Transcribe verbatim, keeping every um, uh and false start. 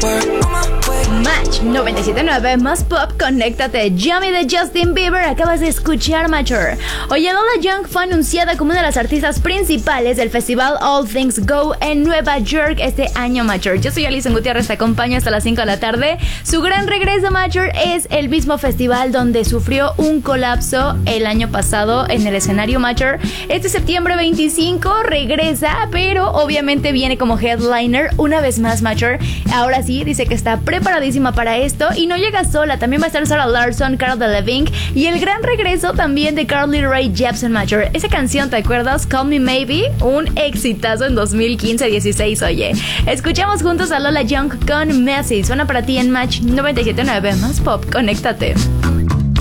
Match noventa y siete punto nueve más pop, conéctate. Yummy de Justin Bieber, acabas de escuchar Mature. Oye, Lola Young fue anunciada como una de las artistas principales del festival All Things Go en Nueva York este año. Mature. Yo soy Alison Gutiérrez, te acompaño hasta las cinco de la tarde. Su gran regreso, Mature, es el mismo festival donde sufrió un colapso el año pasado en el escenario. Mature, este septiembre veinticinco regresa, pero obviamente viene como headliner una vez más. Mature, ahora sí, dice que está preparadísima para esto y no llega sola, también va a estar Sarah Larson, Cara Delevingne y el gran regreso también de Carly Rae Jepsen. Mature, esa canción, ¿te acuerdas? Call Me Maybe, un exitazo en dos mil quince dieciséis. Oye, escuchamos juntos a Lola Young con Messy. Suena para ti en Match noventa y siete punto nueve más pop, conéctate.